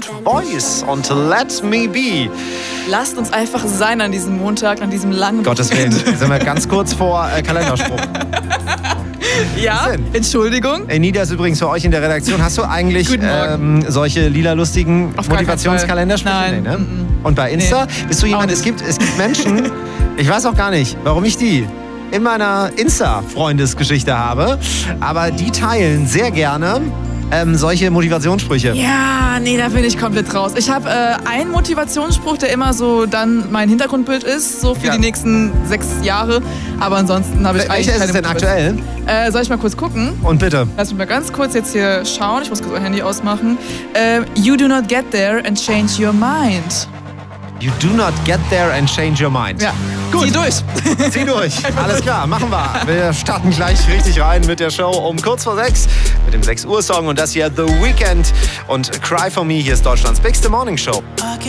Voice und Let Me Be. Lasst uns einfach sein an diesem Montag, an diesem langen Gottes Willen, sind wir ganz kurz vor Kalenderspruch. Ja, Entschuldigung. Nida ist übrigens für euch in der Redaktion. Hast du eigentlich solche lila lustigen Motivationskalender-Sprüche? Nein. Nee, ne? Und bei Insta bist du jemand, es gibt Menschen, ich weiß auch gar nicht, warum ich die in meiner Insta-Freundesgeschichte habe, aber die teilen sehr gerne solche Motivationssprüche. Ja, nee, da bin ich komplett raus. Ich habe einen Motivationsspruch, der immer so dann mein Hintergrundbild ist, so für die nächsten 6 Jahre. Aber ansonsten habe ich eigentlich Welcher ist es denn aktuell? Soll ich mal kurz gucken? Und bitte. Lass mich mal ganz kurz jetzt hier schauen. Ich muss kurz mein Handy ausmachen. You do not get there and change your mind. You do not get there and change your mind. Ja, gut. Zieh durch. Zieh durch. Alles klar, machen wir. Wir starten gleich richtig rein mit der Show um kurz vor 6 mit dem 6 Uhr Song und das hier The Weeknd und Cry For Me. Hier ist Deutschlands Bigste Morning Show.